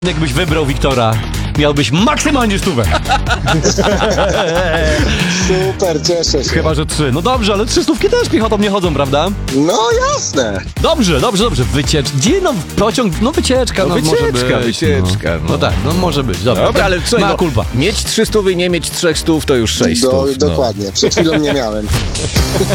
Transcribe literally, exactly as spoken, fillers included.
Jakbyś wybrał Wiktora, miałbyś maksymalnie stówę. Super, cieszę się. Chyba, że trzy. No dobrze, ale trzy stówki też piechotą nie chodzą, prawda? No jasne. Dobrze, dobrze, dobrze. Wycieczka. Gdzie no pociąg? No wycieczka, no, No może wycieczka, być. wycieczka, No. no. no tak, no może być. Dobra, Dobra, ale co, ma no, kulpa. mieć trzy stówy, nie mieć trzech stów, to już sześć Do, stów. No. dokładnie. Przed chwilą nie miałem.